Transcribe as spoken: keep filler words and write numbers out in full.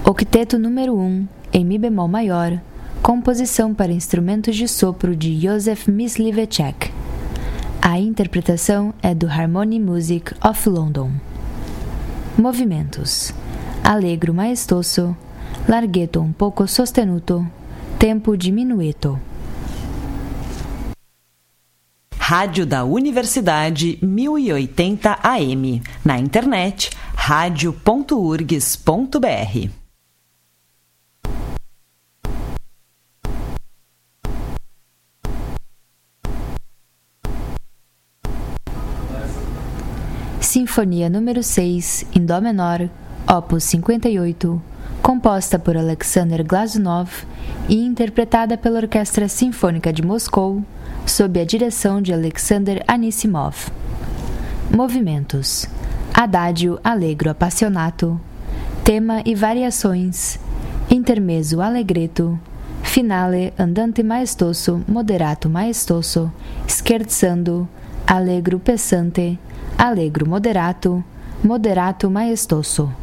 Octeto número um, em Mi bemol maior, composição para instrumentos de sopro de Józef Mysliveček. A interpretação é do Harmony Music of London. Movimentos: allegro maestoso, larghetto un poco sostenuto, tempo diminuito. Rádio da Universidade mil e oitenta A M, na internet rádio ponto urgs ponto br. Sinfonia número seis, em Dó menor, opus cinquenta e oito, composta por Alexander Glazunov e interpretada pela Orquestra Sinfônica de Moscou, sob a direção de Alexander Anisimov. Movimentos: Adagio allegro appassionato, tema e variações, intermezzo allegretto, finale andante maestoso, moderato maestoso, scherzando, allegro pesante, allegro moderato, moderato maestoso.